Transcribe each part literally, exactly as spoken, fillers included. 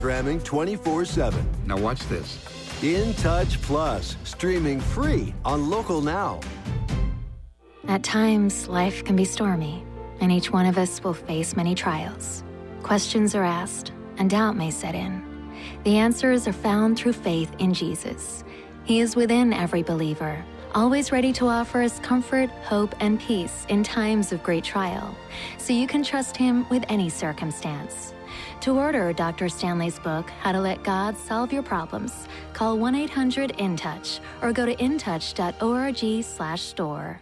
Programming twenty-four seven. Now watch this. In Touch Plus, streaming free on Local Now. At times, life can be stormy, and each one of us will face many trials. Questions are asked, and doubt may set in. The answers are found through faith in Jesus. He is within every believer, always ready to offer us comfort, hope, and peace in times of great trial, so you can trust Him with any circumstance. To order Doctor Stanley's book, How to Let God Solve Your Problems, call one eight hundred in touch or go to intouch dot org slash store.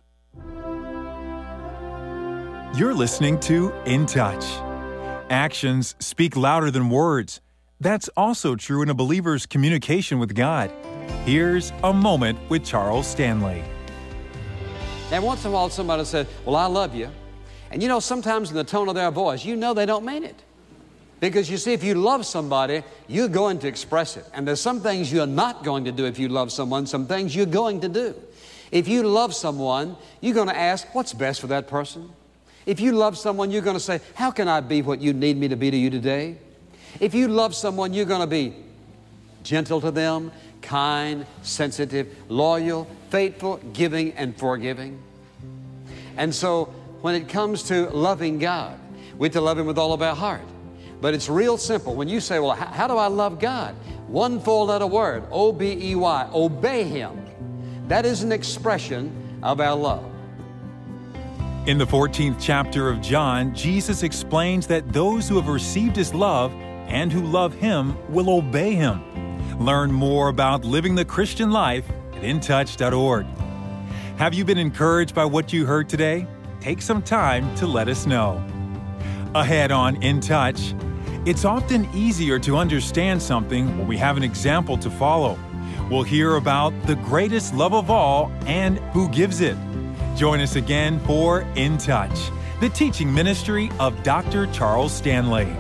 You're listening to In Touch. Actions speak louder than words. That's also true in a believer's communication with God. Here's A Moment with Charles Stanley. Now, once in a while, somebody said, well, I love you. And you know, sometimes in the tone of their voice, you know they don't mean it. Because you see, if you love somebody, you're going to express it. And there's some things you're not going to do if you love someone, some things you're going to do. If you love someone, you're going to ask, what's best for that person? If you love someone, you're going to say, how can I be what you need me to be to you today? If you love someone, you're going to be gentle to them, kind, sensitive, loyal, faithful, giving, and forgiving. And so when it comes to loving God, we have to love Him with all of our heart. But it's real simple. When you say, well, how, how do I love God? One four-letter word, O B E Y, obey Him. That is an expression of our love. In the fourteenth chapter of John, Jesus explains that those who have received His love and who love Him will obey Him. Learn more about living the Christian life at in touch dot org. Have you been encouraged by what you heard today? Take some time to let us know. Ahead on In Touch, it's often easier to understand something when we have an example to follow. We'll hear about the greatest love of all and who gives it. Join us again for In Touch, the teaching ministry of Doctor Charles Stanley.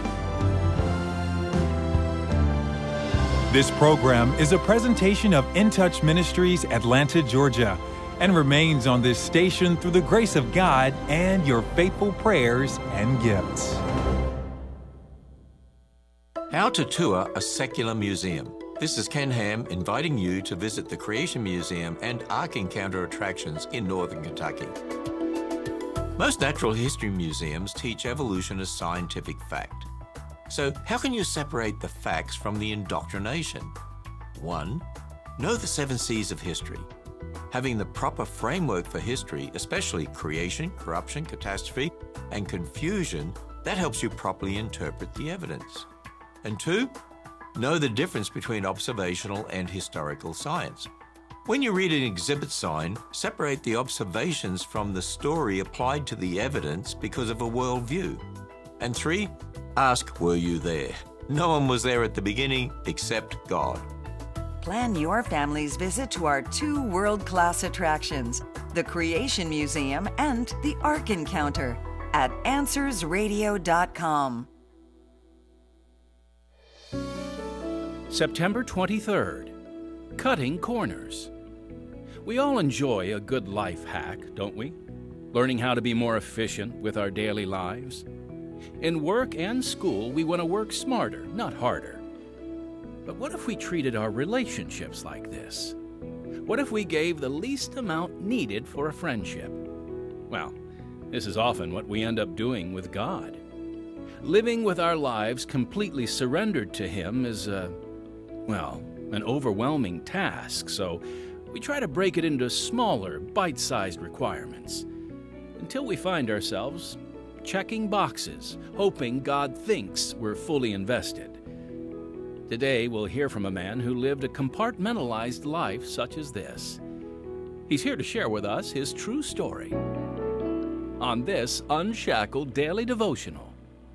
This program is a presentation of In Touch Ministries, Atlanta, Georgia, and remains on this station through the grace of God and your faithful prayers and gifts. How to tour a secular museum. This is Ken Ham inviting you to visit the Creation Museum and Ark Encounter attractions in northern Kentucky. Most natural history museums teach evolution as scientific fact. So how can you separate the facts from the indoctrination? One, know the seven C's of history. Having the proper framework for history, especially creation, corruption, catastrophe, and confusion, that helps you properly interpret the evidence. And two, know the difference between observational and historical science. When you read an exhibit sign, separate the observations from the story applied to the evidence because of a worldview. And three, ask, were you there? No one was there at the beginning except God. Plan your family's visit to our two world-class attractions, the Creation Museum and the Ark Encounter, at answers radio dot com. September twenty-third, Cutting Corners. We all enjoy a good life hack, don't we? Learning how to be more efficient with our daily lives. In work and school, we want to work smarter, not harder. But what if we treated our relationships like this? What if we gave the least amount needed for a friendship? Well, this is often what we end up doing with God. Living with our lives completely surrendered to Him is a, well, an overwhelming task, so we try to break it into smaller, bite-sized requirements until we find ourselves checking boxes, hoping God thinks we're fully invested. Today, we'll hear from a man who lived a compartmentalized life such as this. He's here to share with us his true story on this Unshackled Daily Devotional.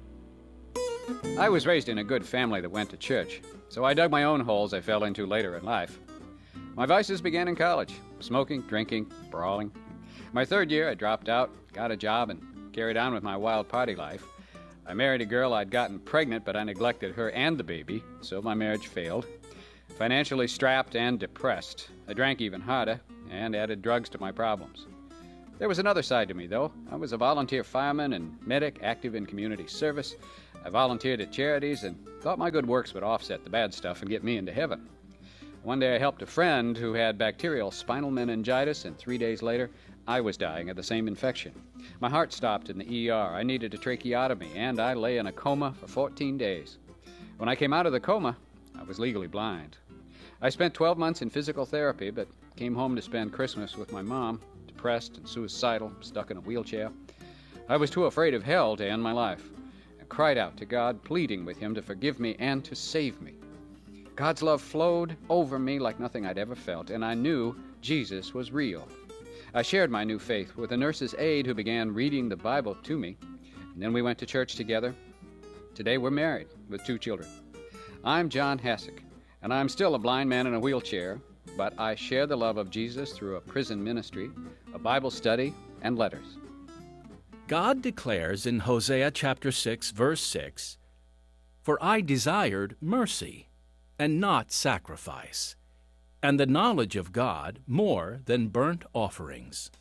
I was raised in a good family that went to church, so I dug my own holes I fell into later in life. My vices began in college, smoking, drinking, brawling. My third year, I dropped out, got a job, and carried on with my wild party life. I married a girl I'd gotten pregnant, but I neglected her and the baby, so my marriage failed. Financially strapped and depressed, I drank even harder and added drugs to my problems. There was another side to me, though. I was a volunteer fireman and medic, active in community service. I volunteered at charities and thought my good works would offset the bad stuff and get me into heaven. One day I helped a friend who had bacterial spinal meningitis, and three days later, I was dying of the same infection. My heart stopped in the E R. I needed a tracheotomy, and I lay in a coma for fourteen days. When I came out of the coma, I was legally blind. I spent twelve months in physical therapy, but came home to spend Christmas with my mom, depressed and suicidal, stuck in a wheelchair. I was too afraid of hell to end my life, and cried out to God, pleading with him to forgive me and to save me. God's love flowed over me like nothing I'd ever felt, and I knew Jesus was real. I shared my new faith with a nurse's aide who began reading the Bible to me, and then we went to church together. Today we're married with two children. I'm John Hassick, and I'm still a blind man in a wheelchair, but I share the love of Jesus through a prison ministry, a Bible study, and letters. God declares in Hosea chapter six, verse six, "For I desired mercy, and not sacrifice, and the knowledge of God more than burnt offerings."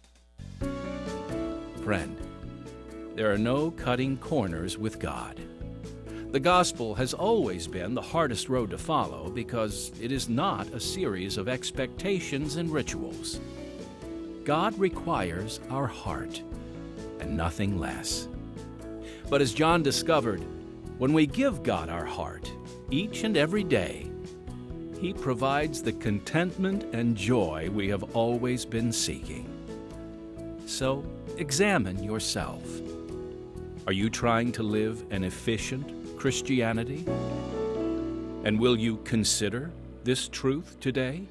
Friend, there are no cutting corners with God. The gospel has always been the hardest road to follow because it is not a series of expectations and rituals. God requires our heart and nothing less. But as John discovered, when we give God our heart each and every day, He provides the contentment and joy we have always been seeking. So examine yourself. Are you trying to live an efficient Christianity? And will you consider this truth today?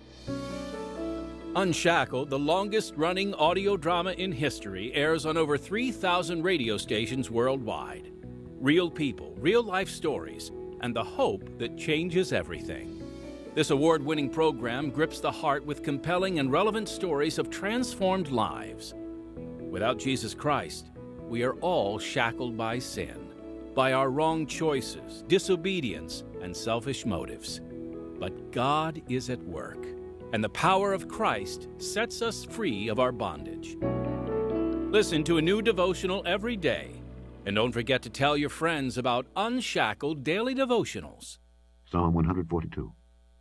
Unshackled, the longest-running audio drama in history, airs on over three thousand radio stations worldwide. Real people, real-life stories, and the hope that changes everything. This award-winning program grips the heart with compelling and relevant stories of transformed lives. Without Jesus Christ, we are all shackled by sin, by our wrong choices, disobedience, and selfish motives. But God is at work, and the power of Christ sets us free of our bondage. Listen to a new devotional every day, and don't forget to tell your friends about Unshackled Daily Devotionals. Psalm one forty-two.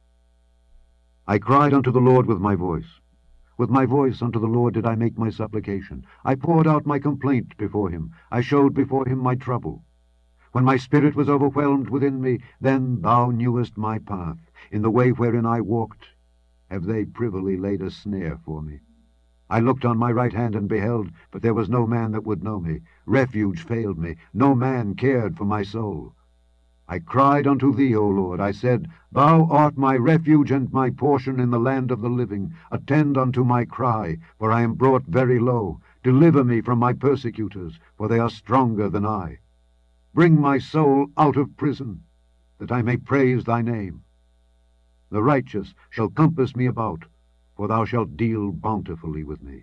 I cried unto the Lord with my voice. With my voice unto the Lord did I make my supplication. I poured out my complaint before him. I showed before him my trouble. When my spirit was overwhelmed within me, then thou knewest my path. In the way wherein I walked, have they privily laid a snare for me. I looked on my right hand and beheld, but there was no man that would know me. Refuge failed me. No man cared for my soul. I cried unto thee, O Lord. I said, Thou art my refuge and my portion in the land of the living. Attend unto my cry, for I am brought very low. Deliver me from my persecutors, for they are stronger than I. Bring my soul out of prison, that I may praise thy name. The righteous shall compass me about, for thou shalt deal bountifully with me.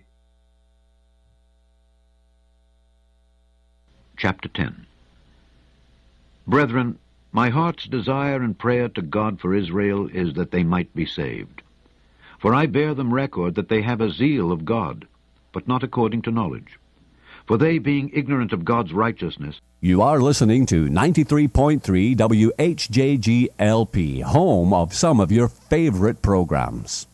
Chapter ten. Brethren, my heart's desire and prayer to God for Israel is that they might be saved. For I bear them record that they have a zeal of God, but not according to knowledge. For they, being ignorant of God's righteousness... You are listening to ninety-three point three W H J G L P, home of some of your favorite programs.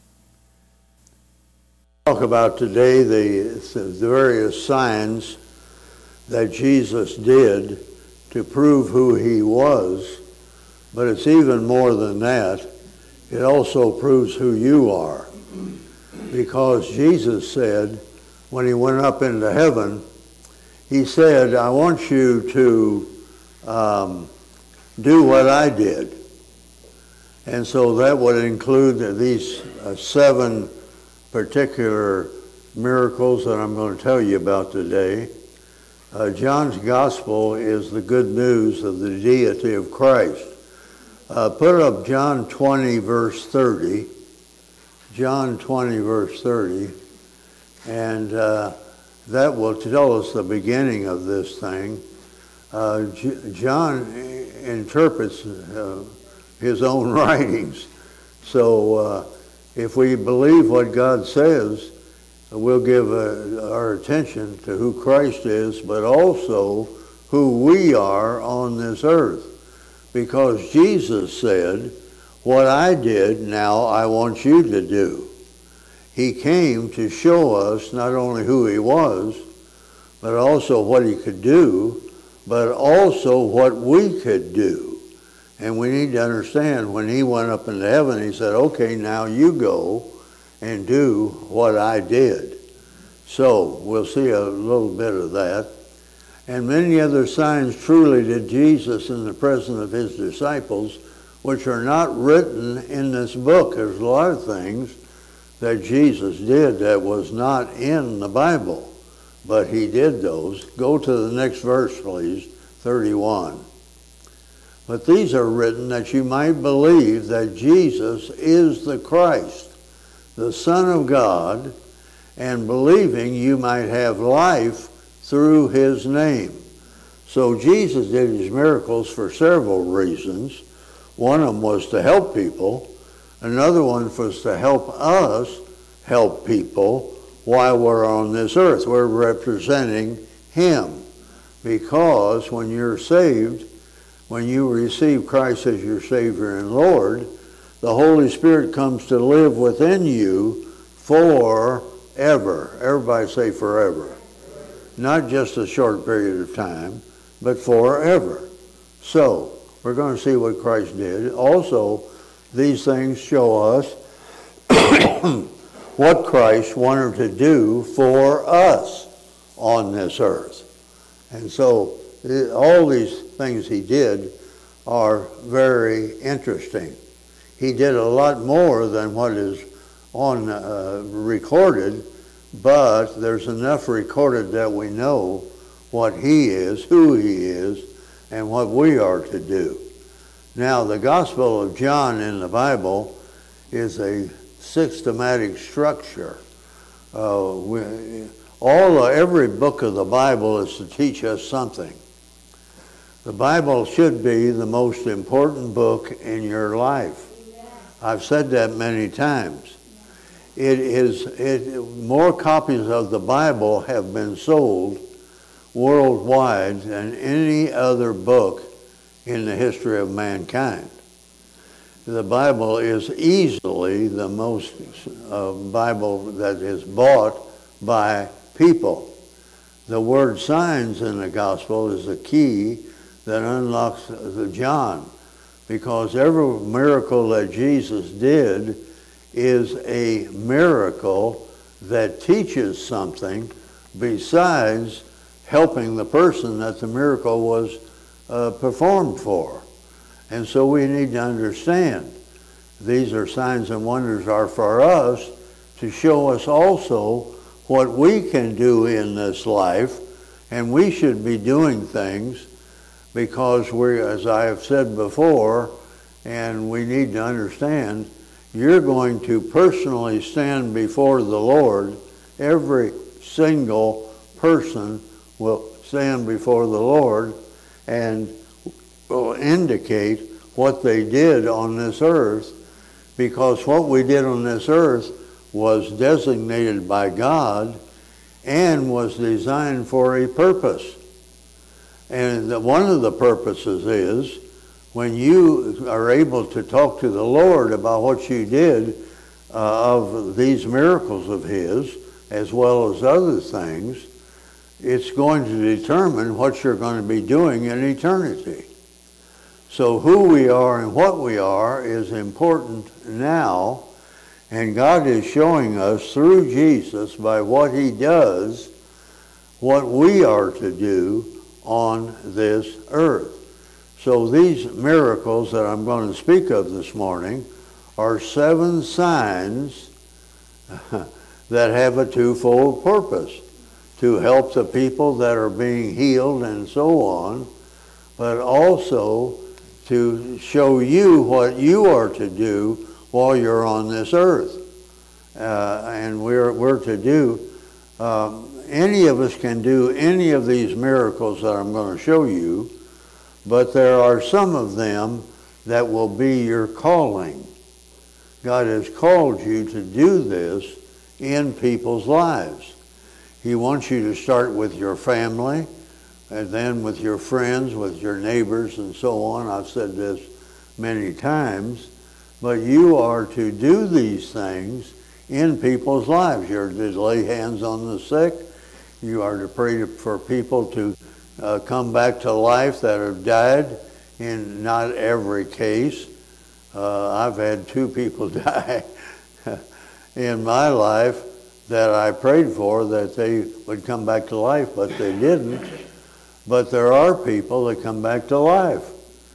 Talk about today the, the various signs that Jesus did to prove who he was, but it's even more than that. It also proves who you are. Because Jesus said, when he went up into heaven, he said, I want you to um, do what I did. And so that would include these uh, seven particular miracles that I'm going to tell you about today. Uh, John's Gospel is the good news of the deity of Christ. Uh, put up John twenty, verse thirty. John twenty, verse thirty. And uh, that will tell us the beginning of this thing. Uh, J- John interprets uh, his own writings. So uh, if we believe what God says, we'll give uh, our attention to who Christ is, but also who we are on this earth. Because Jesus said, what I did, now I want you to do. He came to show us not only who he was, but also what he could do, but also what we could do. And we need to understand, when he went up into heaven, he said, okay, now you go and do what I did. So we'll see a little bit of that. And many other signs truly did Jesus in the presence of his disciples, which are not written in this book. There's a lot of things that Jesus did that was not in the Bible, but he did those. Go to the next verse, please, thirty-one. But these are written that you might believe that Jesus is the Christ, the Son of God, and believing you might have life through his name. So Jesus did his miracles for several reasons. One of them was to help people. Another one was to help us help people while we're on this earth. We're representing him. Because when you're saved, when you receive Christ as your Savior and Lord, the Holy Spirit comes to live within you forever. Everybody say forever. Not just a short period of time, but forever. So, we're going to see what Christ did. Also, these things show us what Christ wanted to do for us on this earth. And so, all these things he did are very interesting. He did a lot more than what is on uh, recorded, but there's enough recorded that we know what he is, who he is, and what we are to do. Now, the Gospel of John in the Bible is a systematic structure. Uh, we, all every book of the Bible is to teach us something. The Bible should be the most important book in your life. I've said that many times. It is it, more copies of the Bible have been sold worldwide than any other book in the history of mankind. The Bible is easily the most uh, Bible that is bought by people. The word signs in the gospel is the key that unlocks the John, because every miracle that Jesus did is a miracle that teaches something besides helping the person that the miracle was uh, performed for. And so we need to understand these are signs and wonders are for us to show us also what we can do in this life, and we should be doing things because we, as I have said before, and we need to understand, you're going to personally stand before the Lord. Every single person will stand before the Lord and will indicate what they did on this earth, because what we did on this earth was designated by God and was designed for a purpose. And the, one of the purposes is when you are able to talk to the Lord about what you did uh, of these miracles of his, as well as other things, it's going to determine what you're going to be doing in eternity. So who we are and what we are is important now, and God is showing us through Jesus, by what he does, what we are to do on this earth. So these miracles that I'm going to speak of this morning are seven signs that have a twofold purpose: to help the people that are being healed and so on, but also to show you what you are to do while you're on this earth. Uh, and we're, we're to do, um, any of us can do any of these miracles that I'm going to show you, but there are some of them that will be your calling. God has called you to do this in people's lives. He wants you to start with your family, and then with your friends, with your neighbors, and so on. I've said this many times, but you are to do these things in people's lives. You're to lay hands on the sick. You are to pray for people to uh, come back to life that have died. In not every case. Uh, I've had two people die in my life that I prayed for that they would come back to life, but they didn't. But there are people that come back to life.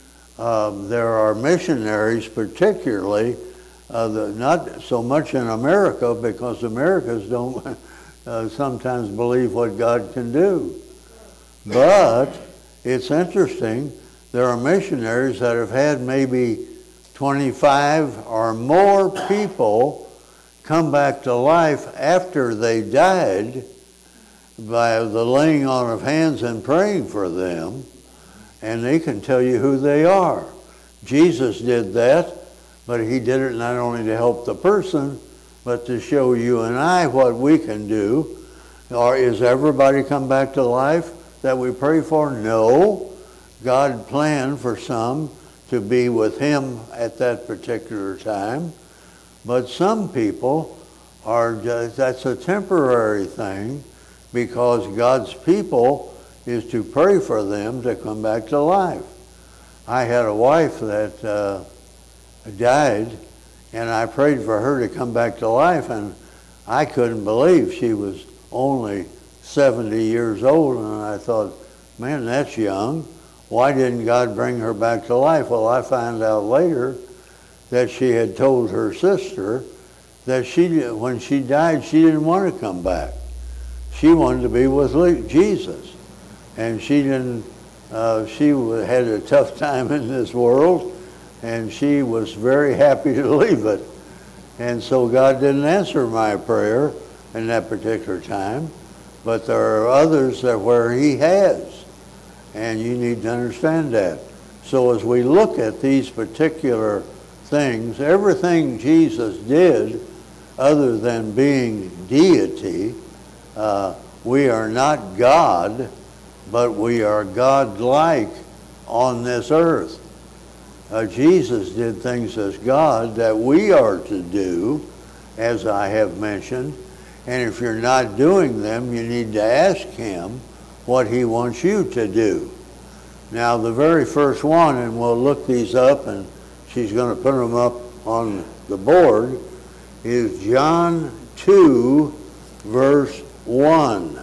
Um, there are missionaries, particularly, uh, the, not so much in America, because Americans don't uh, sometimes believe what God can do. But it's interesting. There are missionaries that have had maybe twenty-five or more people come back to life after they died by the laying on of hands and praying for them, and they can tell you who they are. Jesus did that, but he did it not only to help the person, but to show you and I what we can do. Or is everybody come back to life that we pray for? No. God planned for some to be with him at that particular time. But some people are just, that's a temporary thing, because God's people is to pray for them to come back to life. I had a wife that uh, died, and I prayed for her to come back to life, and I couldn't believe she was only seventy years old, and I thought, man, that's young. Why didn't God bring her back to life? Well, I found out later that she had told her sister that she, when she died, she didn't want to come back. She wanted to be with Jesus. And she didn't, uh, she had a tough time in this world, and she was very happy to leave it. And so God didn't answer my prayer in that particular time, but there are others that where he has. And you need to understand that. So as we look at these particular things, everything Jesus did, other than being deity, uh, we are not God, but we are God-like on this earth. Uh, Jesus did things as God that we are to do, as I have mentioned. And if you're not doing them, you need to ask him what he wants you to do. Now, the very first one, and we'll look these up, and she's going to put them up on the board, is John two, verse one.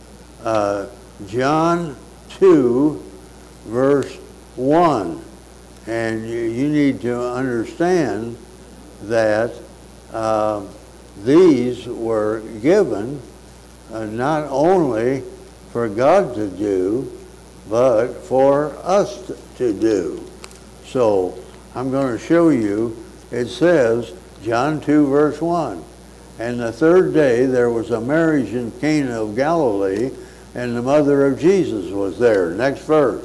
Uh, John two, verse one. And you, you need to understand that uh, these were given uh, not only for God to do, but for us to do. So I'm going to show you, it says, John two, verse one, and the third day there was a marriage in Cana of Galilee, and the mother of Jesus was there. Next verse.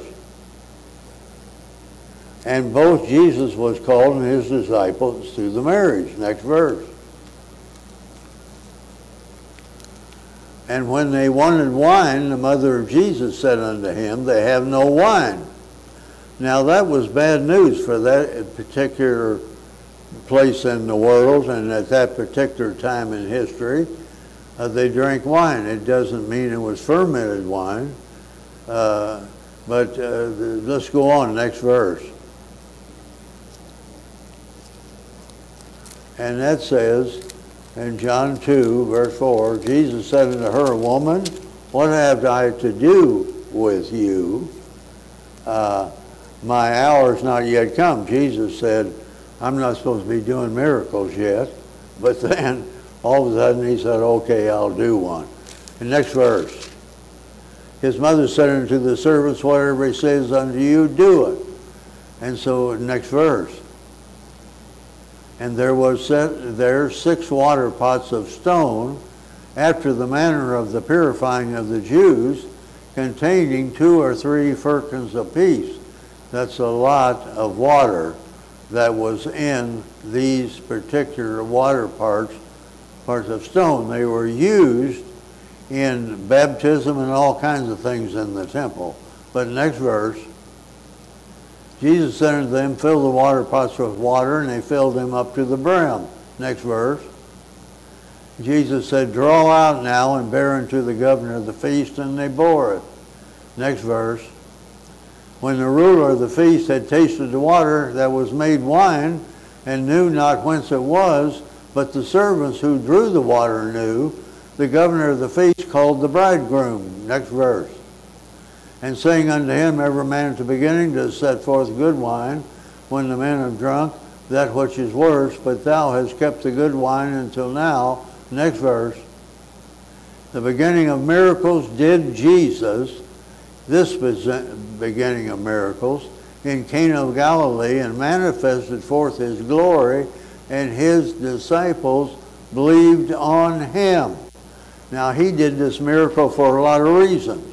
And both Jesus was called and his disciples to the marriage. Next verse. And when they wanted wine, the mother of Jesus said unto him, they have no wine. Now that was bad news for that particular place in the world, and at that particular time in history, uh, they drank wine. It doesn't mean it was fermented wine. Uh, but uh, let's go on, next verse. And that says, in John two, verse four, Jesus said unto her, Woman, what have I to do with you? Uh, my hour is not yet come. Jesus said, I'm not supposed to be doing miracles yet. But then, all of a sudden, he said, okay, I'll do one. And next verse. His mother said unto the servants, whatever he says unto you, do it. And so, next verse. And there was set there six water pots of stone, after the manner of the purifying of the Jews, containing two or three firkins apiece. That's a lot of water that was in these particular water parts, parts of stone. They were used in baptism and all kinds of things in the temple. But next verse, Jesus said unto them, fill the water pots with water, and they filled them up to the brim. Next verse. Jesus said, draw out now and bear unto the governor of the feast, and they bore it. Next verse. When the ruler of the feast had tasted the water that was made wine, and knew not whence it was, but the servants who drew the water knew, the governor of the feast called the bridegroom. Next verse. And saying unto him, every man at the beginning does set forth good wine, when the men have drunk, that which is worse, but thou hast kept the good wine until now. Next verse. The beginning of miracles did Jesus, this beginning of miracles, in Cana of Galilee, and manifested forth his glory, and his disciples believed on him. Now, he did this miracle for a lot of reasons.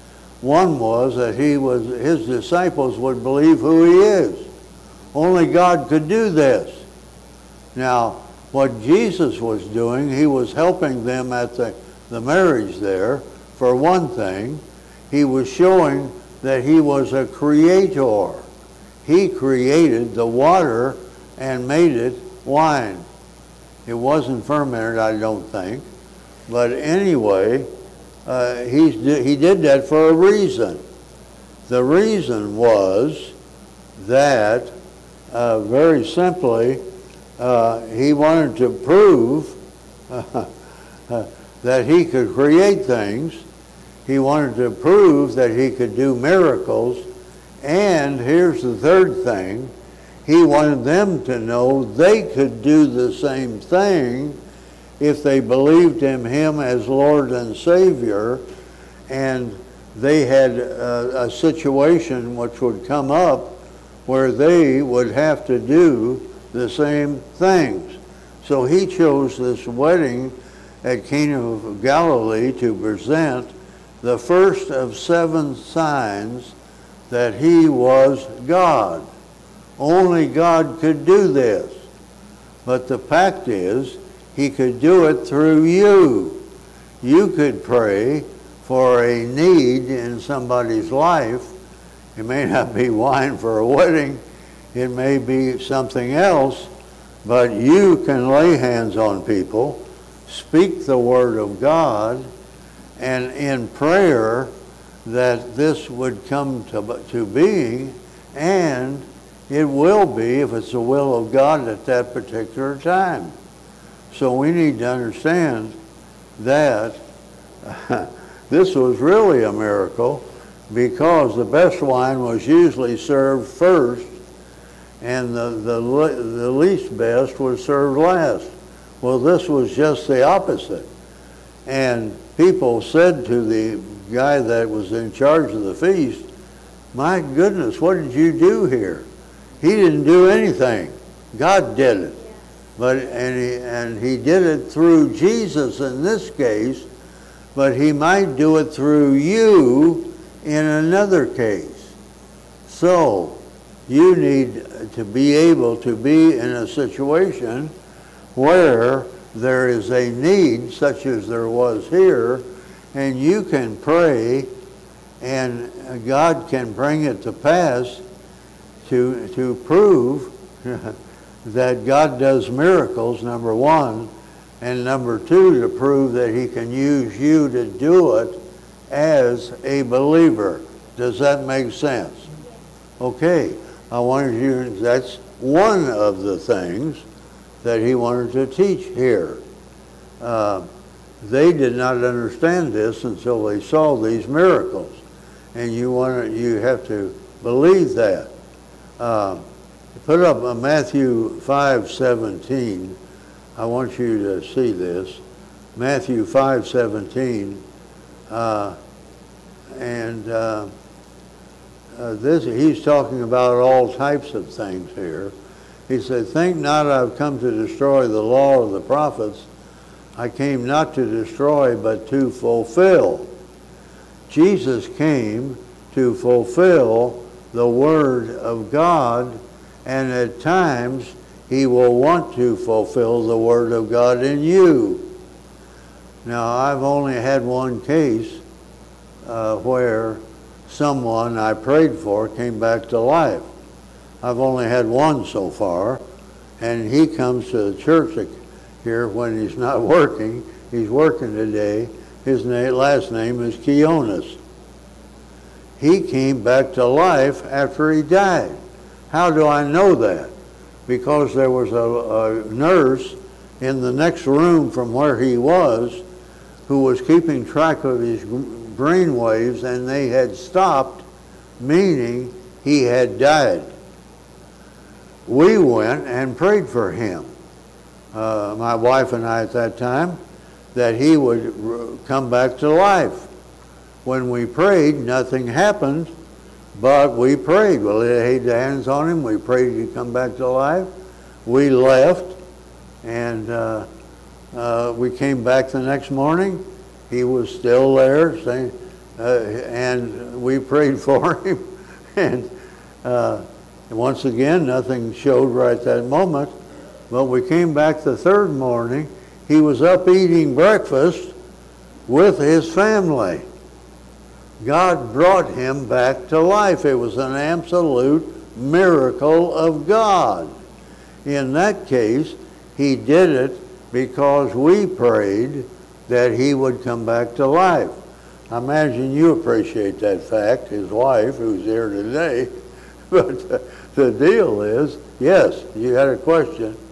One was that he was, his disciples would believe who he is. Only God could do this. Now, what Jesus was doing, he was helping them at the, the marriage there. For one thing, he was showing that he was a creator. He created the water and made it wine. It wasn't fermented, I don't think. But anyway, uh, he, he did that for a reason. The reason was that, uh, very simply, uh, he wanted to prove uh, uh, that he could create things. He wanted to prove that he could do miracles. And here's the third thing. He wanted them to know they could do the same thing if they believed in him as Lord and Savior, and they had a, a situation which would come up where they would have to do the same things. So he chose this wedding at Cana of Galilee to present the first of seven signs that he was God. Only God could do this. But the fact is, he could do it through you. You could pray for a need in somebody's life. It may not be wine for a wedding. It may be something else. But you can lay hands on people, speak the word of God, and in prayer that this would come to, to being, and it will be if it's the will of God at that particular time. So we need to understand that this was really a miracle, because the best wine was usually served first, and the, the, the least best was served last. Well, this was just the opposite. And people said to the guy that was in charge of the feast, my goodness, what did you do here? He didn't do anything. God did it. But, and, he, and he did it through Jesus in this case, but he might do it through you in another case. So you need to be able to be in a situation where there is a need, such as there was here, and you can pray, and God can bring it to pass to, to prove that God does miracles, number one, and number two, to prove that he can use you to do it as a believer. Does that make sense? Okay, I wanted you, that's one of the things that he wanted to teach here. Uh, they did not understand this until they saw these miracles, and you want to, you have to believe that. Uh, Put up uh, Matthew five seventeen. I want you to see this. Matthew five seventeen. Uh, and uh, uh, this, he's talking about all types of things here. He said, think not I've come to destroy the law or the prophets. I came not to destroy, but to fulfill. Jesus came to fulfill the word of God, and at times he will want to fulfill the word of God in you. Now, I've only had one case uh, where someone I prayed for came back to life. I've only had one so far, and he comes to the church here when he's not working. He's working today. His name, last name is Keonis. He came back to life after he died. How do I know that? Because there was a, a nurse in the next room from where he was who was keeping track of his brain waves, and they had stopped, meaning he had died. We went and prayed for him, uh, my wife and I at that time, that he would come back to life. When we prayed, nothing happened, but we prayed. We laid hands on him. We prayed he'd come back to life. We left, and uh, uh, we came back the next morning. He was still there, saying, uh, and we prayed for him. and uh, once again, nothing showed right that moment. But we came back the third morning. He was up eating breakfast with his family. God brought him back to life. It was an absolute miracle of God. In that case, he did it because we prayed that he would come back to life. I imagine you appreciate that fact, his wife, who's here today. But uh, the deal is, yes, you had a question.